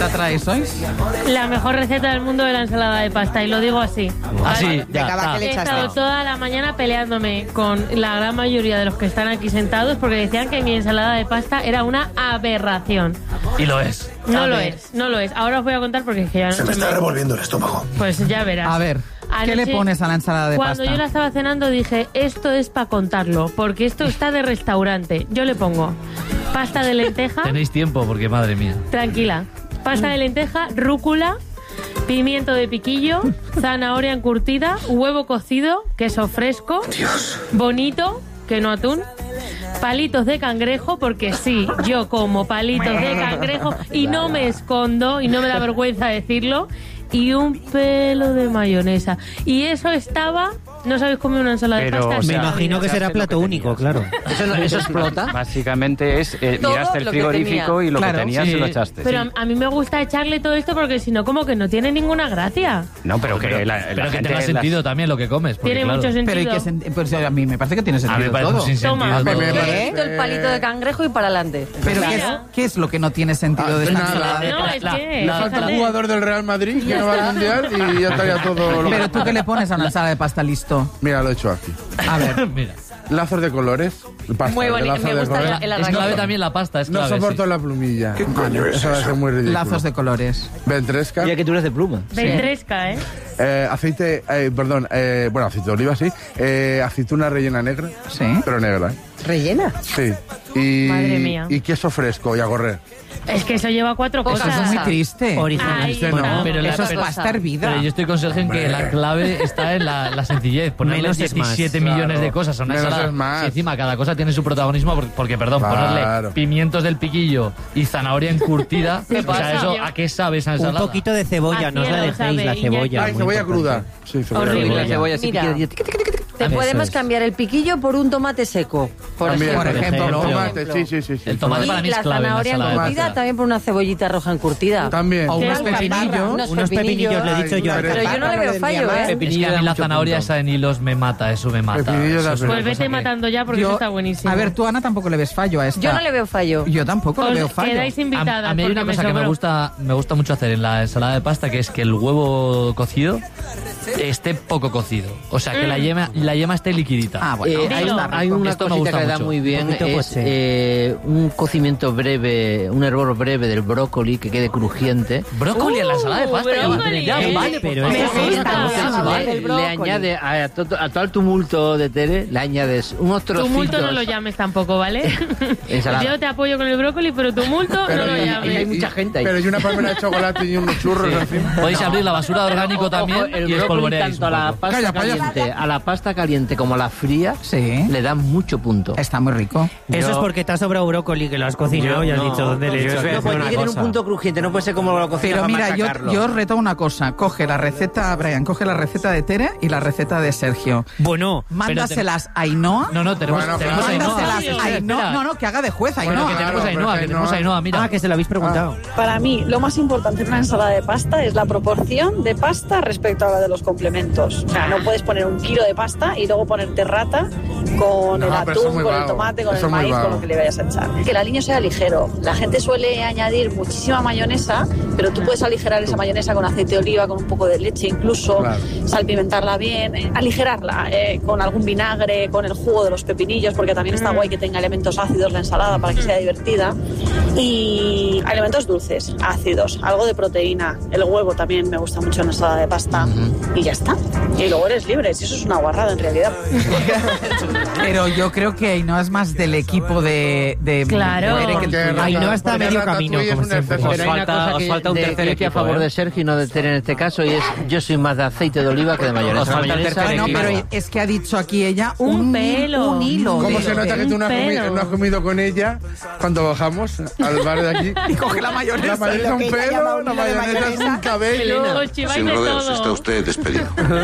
receta traes hoy? La mejor receta del mundo de la ensalada de pasta, y lo digo así. Así, He estado toda la mañana peleándome con la gran mayoría de los que están aquí sentados porque decían que mi ensalada de pasta era una aberración. Y lo es. No lo es, no lo es. Ahora os voy a contar porque es que ya no Se me está revolviendo el estómago. Pues ya verás. A ver, ¿qué le pones a la ensalada de Cuando pasta? yo la estaba cenando dije, esto es para contarlo, porque esto está de restaurante. Yo le pongo pasta de lenteja. Tenéis tiempo, porque madre mía. Tranquila. Pasta de lenteja, rúcula, pimiento de piquillo, zanahoria encurtida, huevo cocido, queso fresco, bonito, que no atún, palitos de cangrejo, porque sí, yo como palitos de cangrejo y no me escondo y no me da vergüenza decirlo, y un pelo de mayonesa. Y eso estaba... ¿No sabéis comer una ensalada de pasta? Me imagino que será plato único, claro. ¿Eso explota? Básicamente es miraste el frigorífico y lo que tenías se lo echaste. Pero a mí me gusta echarle todo esto porque si no, como que no tiene ninguna gracia. No, pero que pero que tenga sentido también lo que comes. Porque, tiene mucho sentido. Pero pues a mí me parece que tiene sentido todo. Toma. El palito de cangrejo y para adelante. Pero ¿qué es lo que no tiene sentido de esta ensalada de pasta? Le falta un jugador del Real Madrid que no va al Mundial y ya estaría todo... Pero tú, ¿qué le pones a una ensalada de pasta listo? Mira, lo he hecho aquí. A ver. Mira. Lazos de colores. Pasta, muy bonito, me gusta el Es clave también la pasta, es clave. No soporto la plumilla. ¿Qué coño es eso? Va a ser muy ridículo. Lazos de colores. Ventresca. Ya que tú eres de pluma. Ventresca, Aceite, bueno, aceite de oliva, sí. Aceituna rellena negra. Sí. Pero negra. ¿Rellena? Sí. Y, Madre mía. Y queso fresco y a correr. Es que eso lleva 4 cosas. Eso es muy triste. Original. Ay, Bueno, pero Eso es pero- pasta hervida. Pero yo estoy con Sergio en que la clave está en la sencillez. Ponerle Menos es más. 17 millones de cosas a una Menos ensalada. es más. Si encima cada cosa tiene su protagonismo, porque perdón, Claro. ponerle pimientos del piquillo y zanahoria encurtida, ¿Qué o sea, pasa? eso, ¿a qué sabe esa Un ensalada? poquito de cebolla, no os la Cielo dejéis, la sabe, cebolla. Ay, muy cebolla importante. cruda. Sí, cebolla Horrible. cruda. cebolla así Mira. piquilla. Te Eso podemos es. cambiar el piquillo por un tomate seco. También, por ejemplo. Tomate, sí. El tomate Y para mí es la clave en la zanahoria ensalada de encurtida pasta. también por una cebollita roja encurtida. También. O unos Qué pepinillos. Unos pepinillos, le he dicho yo. Pero yo no le veo fallo, ¿eh? Es que a mí la zanahoria esa en hilos me mata, eso me mata. Pepinillo Eso da es pena. una Pues cosa vete que- matando ya porque eso está buenísimo. A ver, tú, Ana, tampoco le ves fallo a esta. Yo no le veo fallo. Yo tampoco le veo Os fallo. quedáis invitadas. A mí hay porque una cosa que me sobró. gusta mucho hacer en la ensalada de pasta, que es que el huevo cocido esté poco cocido. O sea, que la yema esté liquidita. Ah, bueno. Hay una Esto me cosita gusta que le da mucho. muy bien, Un poquito es poche. un cocimiento breve, un hervor breve del brócoli que quede crujiente. Brócoli en la ensalada de pasta. brócoli, Ya, ¿eh? vale, Pero por eso favor. sí gusta, está gusta. Vale. El Le brócoli. añade a todo el tumulto de Tere, le añades unos trocitos. Tumulto no lo llames tampoco, ¿vale? Ensalada. Yo te apoyo con el brócoli, pero tumulto no lo y hay llames. mucha gente ahí. Pero y una palmera de chocolate y unos churros encima. Podéis abrir la basura de orgánico también Ojo, el y brócoli espolvoreáis tanto a un la poco. pasta Calla, payaso. caliente, a la pasta caliente como a la fría, Sí. le dan mucho punto. Está muy rico. Eso es porque te ha sobrado brócoli, que lo has cocinado y has dicho dónde le he hecho. No, pues tiene que tener un punto crujiente, no puede ser como lo cocinas Pero para mira, machacarlo. yo os reto una cosa. Coge la receta, Brian, coge la receta de Tere y la receta de Sergio. Bueno, Mándaselas a Ainhoa. No, tenemos Bueno, tenemos a Ainhoa. Mándaselas Espera, a Ainhoa. espera. No, que haga de juez Bueno, Ainhoa. que tenemos a Claro, Ainhoa, pero que tenemos a Ainhoa, mira. que se lo habéis preguntado. Para mí, lo más importante en una ensalada de pasta es la proporción de pasta respecto a la de los complementos. O sea, no puedes poner 1 kilo de pasta y luego ponerte rata con el No, pero eso es atún, muy con el vago. tomate, con Eso el es muy maíz, con vago. lo que le vayas a echar. Que el aliño sea ligero. La gente suele añadir muchísima mayonesa, pero tú puedes aligerar esa mayonesa con aceite de oliva, con un poco de leche incluso, Claro. salpimentarla bien, aligerarla con algún vinagre, con el jugo de los pepinillos, porque también está guay que tenga elementos ácidos la ensalada para que sea divertida. Y elementos dulces, ácidos, algo de proteína. El huevo también me gusta mucho en la ensalada de pasta. Y ya está. Y luego eres libre, si eso es una guarrada en realidad. Pero yo creo que Ainhoa es más del equipo de Claro. de Bere que el tuyo. Ainhoa está a medio camino, como siempre. Pero hay una cosa que falta un tercer que a equipo, favor ¿eh? de Sergio y no de Tere en este caso, y es yo soy más de aceite de oliva que de mayonesa. Os falta el Mayonesa, tercer Bueno, equipo. pero es que ha dicho aquí ella Un pelo. un hilo. ¿Cómo de- se nota que tú no has, pelo. no has comido con ella cuando bajamos al bar de aquí? Y coge la mayonesa. La mayonesa lo un que ella llama pelo, un la hilo de mayonesa es un cabello. Os chiváis Sin de rodeos, todo. está usted despedido.